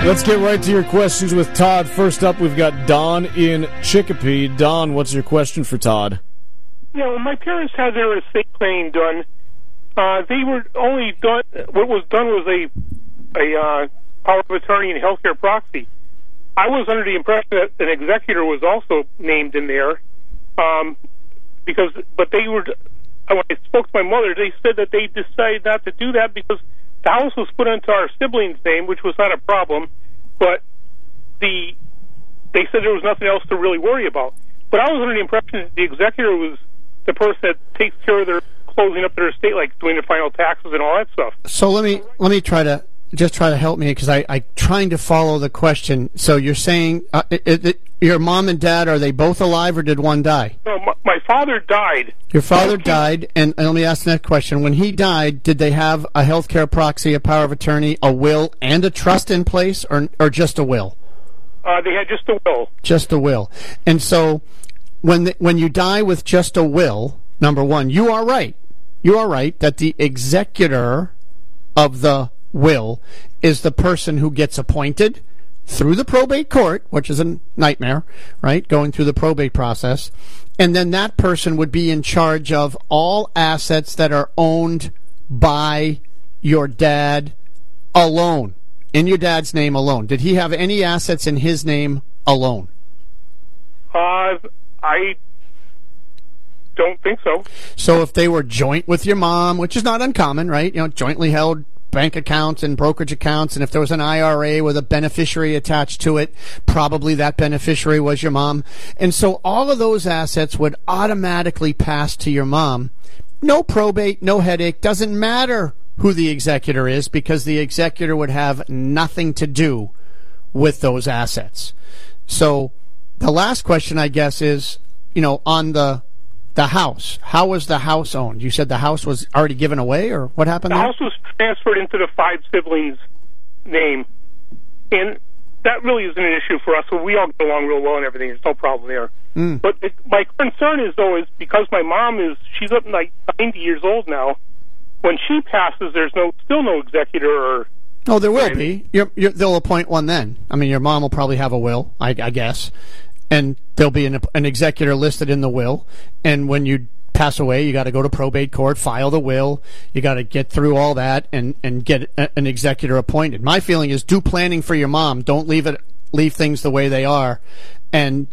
Let's get right to your questions with Todd. First up, we've got Don in Chicopee. Don, what's your question for Todd? Yeah, when my parents had their estate planning done, they were only done. What was done was a power of attorney and healthcare proxy. I was under the impression that an executor was also named in there, but they were. When I spoke to my mother, they said that they decided not to do that because the house was put into our siblings' name, which was not a problem, but they said there was nothing else to really worry about. But I was under the impression that the executor was the person that takes care of their closing up their estate, like doing the final taxes and all that stuff. So let me try to help me because I'm trying to follow the question. So you're saying your mom and dad, are they both alive or did one die? No, my father died. Your father died, and let me ask the next question. When he died, did they have a healthcare proxy, a power of attorney, a will, and a trust in place, or just a will? They had just a will. Just a will. And so when you die with just a will, number one, you are right. You are right that the executor of the will is the person who gets appointed through the probate court, which is a nightmare, right? Going through the probate process. And then that person would be in charge of all assets that are owned by your dad alone, in your dad's name alone. Did he have any assets in his name alone? I don't think so. So if they were joint with your mom, which is not uncommon, right? You know, jointly held bank accounts and brokerage accounts, and if there was an IRA with a beneficiary attached to it, probably that beneficiary was your mom. And so all of those assets would automatically pass to your mom. No probate, no headache, doesn't matter who the executor is because the executor would have nothing to do with those assets. So the last question, I guess, is, on the house. How was the house owned? You said the house was already given away, or what happened there? The house was transferred into the 5 siblings' name, and that really isn't an issue for us. So we all get along real well and everything. There's no problem there. But my concern is, though, is because my mom she's up like 90 years old now. When she passes, there's still no executor or... Oh, there will be. They'll appoint one then. I mean, your mom will probably have a will, I guess. And there'll be an executor listed in the will. And when you pass away, you got to go to probate court, file the will. You got to get through all that and get an executor appointed. My feeling is do planning for your mom. Don't leave things the way they are, and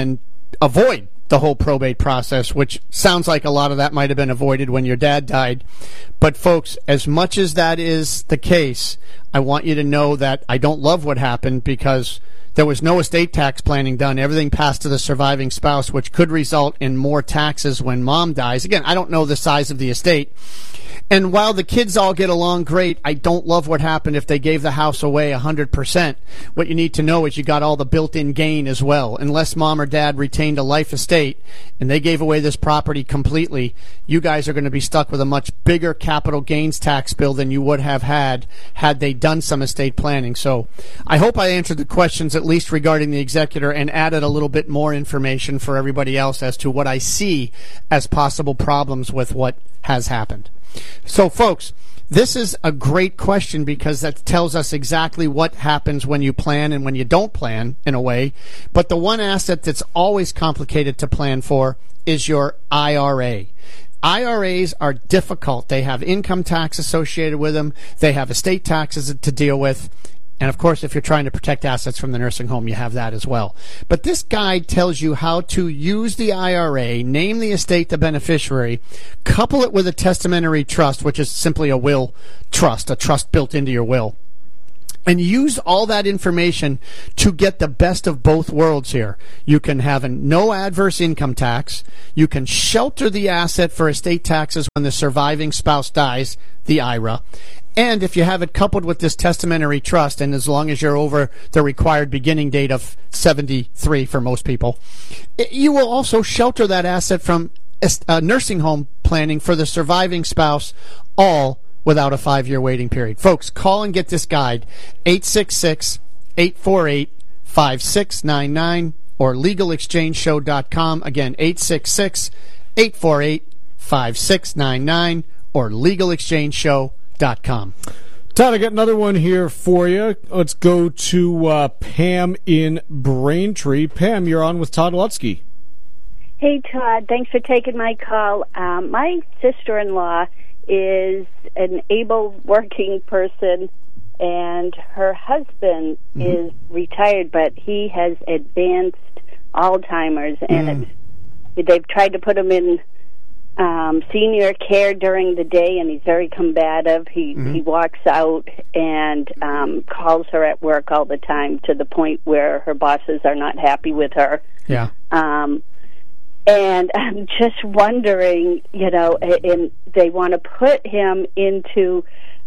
avoid the whole probate process, which sounds like a lot of that might have been avoided when your dad died. But folks, as much as that is the case, I want you to know that I don't love what happened because there was no estate tax planning done. Everything passed to the surviving spouse, which could result in more taxes when mom dies. Again, I don't know the size of the estate. And while the kids all get along great, I don't love what happened if they gave the house away 100%. What you need to know is you got all the built-in gain as well. Unless mom or dad retained a life estate and they gave away this property completely, you guys are going to be stuck with a much bigger capital gains tax bill than you would have had they done some estate planning. So I hope I answered the questions at least regarding the executor and added a little bit more information for everybody else as to what I see as possible problems with what has happened. So, folks, this is a great question because that tells us exactly what happens when you plan and when you don't plan, in a way. But the one asset that's always complicated to plan for is your IRA. IRAs are difficult. They have income tax associated with them. They have estate taxes to deal with. And, of course, if you're trying to protect assets from the nursing home, you have that as well. But this guide tells you how to use the IRA, name the estate the beneficiary, couple it with a testamentary trust, which is simply a will trust, a trust built into your will, and use all that information to get the best of both worlds here. You can have no adverse income tax. You can shelter the asset for estate taxes when the surviving spouse dies, the IRA. And if you have it coupled with this testamentary trust, and as long as you're over the required beginning date of 73 for most people, you will also shelter that asset from nursing home planning for the surviving spouse, all without a 5-year waiting period. Folks, call and get this guide, 866-848-5699 or legalexchangeshow.com. Again, 866-848-5699 or legalexchangeshow.com. Todd, I got another one here for you. Let's go to Pam in Braintree. Pam, you're on with Todd Lutzke. Hey, Todd. Thanks for taking my call. My sister-in-law is an able working person, and her husband is retired, but he has advanced Alzheimer's, and they've tried to put him in senior care during the day, and he's very combative. He walks out and calls her at work all the time, to the point where her bosses are not happy with her. Yeah. And I'm just wondering, and they want to put him into,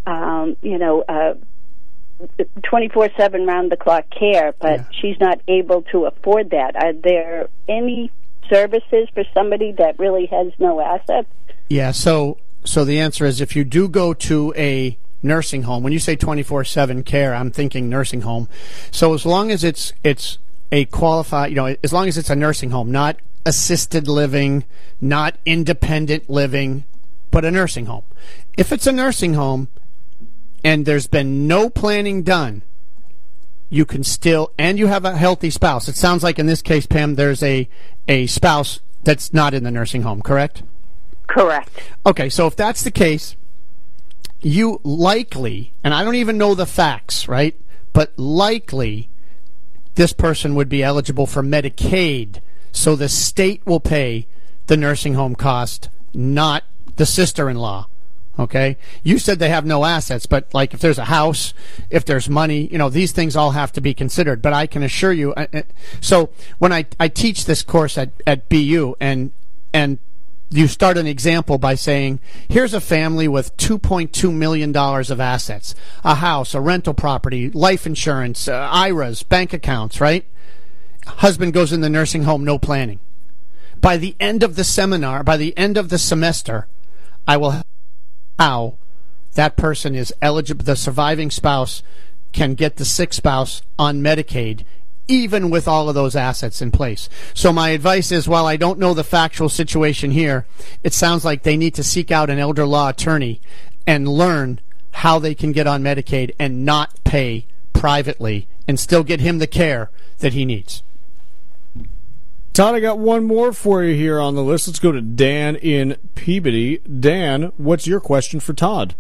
24/7 round-the-clock care, but she's not able to afford that. Are there any services for somebody that really has no assets? Yeah, so the answer is, if you do go to a nursing home, when you say 24/7 care, I'm thinking nursing home. So as long as it's a qualified, as long as it's a nursing home, not assisted living, not independent living, but a nursing home. If it's a nursing home and there's been no planning done, you can still, and you have a healthy spouse. It sounds like in this case, Pam, there's a spouse that's not in the nursing home, correct? Correct. Okay, so if that's the case, you likely, and I don't even know the facts, right? But likely this person would be eligible for Medicaid, so the state will pay the nursing home cost, not the sister-in-law. Okay? You said they have no assets, but like if there's a house, if there's money, these things all have to be considered. But I can assure you, so when I teach this course at BU, and you start an example by saying, here's a family with $2.2 million of assets, a house, a rental property, life insurance, IRAs, bank accounts, right? Husband goes in the nursing home, no planning. By the end of the seminar, by the end of the semester, I will how that person is eligible, the surviving spouse can get the sick spouse on Medicaid, even with all of those assets in place. So my advice is, while I don't know the factual situation here, it sounds like they need to seek out an elder law attorney and learn how they can get on Medicaid and not pay privately and still get him the care that he needs. Todd, I got one more for you here on the list. Let's go to Dan in Peabody. Dan, what's your question for Todd?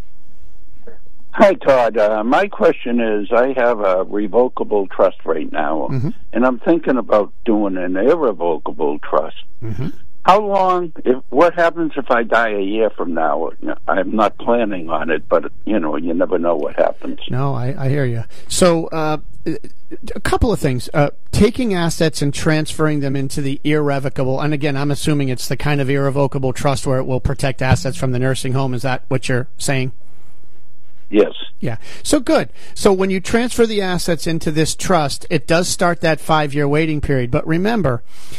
Hi, Todd. My question is, I have a revocable trust right now, and I'm thinking about doing an irrevocable trust. How long, what happens if I die a year from now? I'm not planning on it, but, you never know what happens. No, I hear you. So, a couple of things. Taking assets and transferring them into the irrevocable, and again, I'm assuming it's the kind of irrevocable trust where it will protect assets from the nursing home. Is that what you're saying? Yes. Yeah. So good. So when you transfer the assets into this trust, it does start that 5-year waiting period. But remember,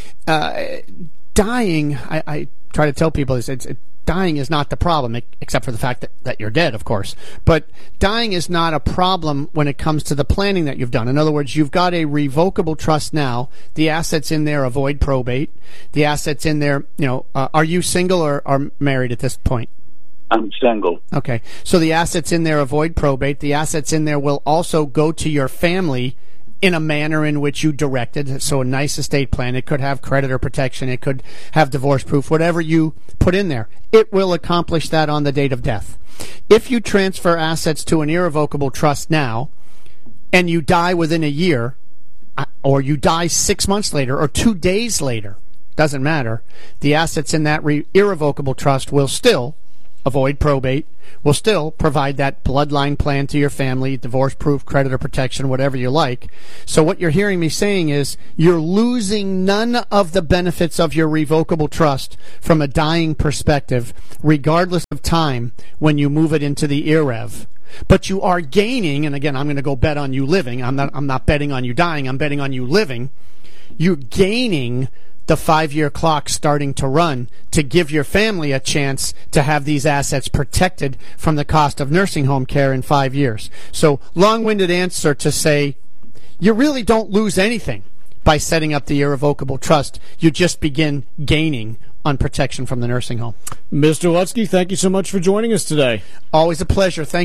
dying, I try to tell people, dying is not the problem, except for the fact that you're dead, of course. But dying is not a problem when it comes to the planning that you've done. In other words, you've got a revocable trust now. The assets in there avoid probate. The assets in there, are you single or married at this point? I'm single. Okay. So the assets in there avoid probate. The assets in there will also go to your family in a manner in which you directed. So a nice estate plan. It could have creditor protection. It could have divorce proof. Whatever you put in there, it will accomplish that on the date of death. If you transfer assets to an irrevocable trust now, and you die within a year, or you die 6 months later, or 2 days later, doesn't matter, the assets in that irrevocable trust will still avoid probate, will still provide that bloodline plan to your family, divorce proof, creditor protection, whatever you like. So what you're hearing me saying is you're losing none of the benefits of your revocable trust from a dying perspective, regardless of time when you move it into the IRREV. But you are gaining, and again, I'm going to go bet on you living. I'm not betting on you dying. I'm betting on you living. You're gaining the 5-year clock starting to run to give your family a chance to have these assets protected from the cost of nursing home care in 5 years. So, long-winded answer to say, you really don't lose anything by setting up the irrevocable trust. You just begin gaining on protection from the nursing home. Mr. Lutzke, thank you so much for joining us today. Always a pleasure. Thank you.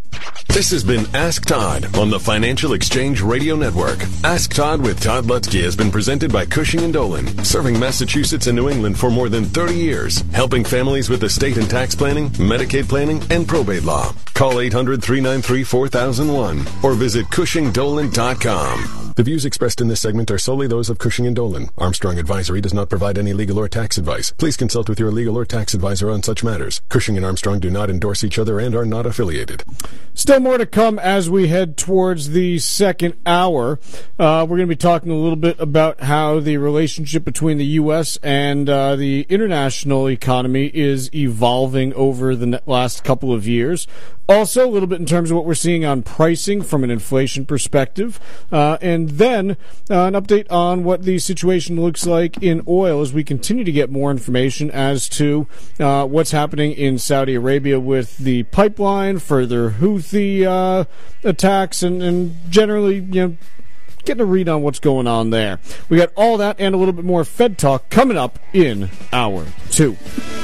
This has been Ask Todd on the Financial Exchange Radio Network. Ask Todd with Todd Lutzke has been presented by Cushing & Dolan, serving Massachusetts and New England for more than 30 years, helping families with estate and tax planning, Medicaid planning, and probate law. Call 800-393-4001 or visit CushingDolan.com. The views expressed in this segment are solely those of Cushing & Dolan. Armstrong Advisory does not provide any legal or tax advice. Please consult with your legal or tax advisor on such matters. Cushing & Armstrong do not endorse each other and are not affiliated. Still more to come as we head towards the second hour. We're going to be talking a little bit about how the relationship between the U.S. and the international economy is evolving over the last couple of years. Also, a little bit in terms of what we're seeing on pricing from an inflation perspective. And then an update on what the situation looks like in oil as we continue to get more information as to what's happening in Saudi Arabia with the pipeline, further Houthi attacks, and generally, getting a read on what's going on there. We got all that and a little bit more Fed talk coming up in hour 2.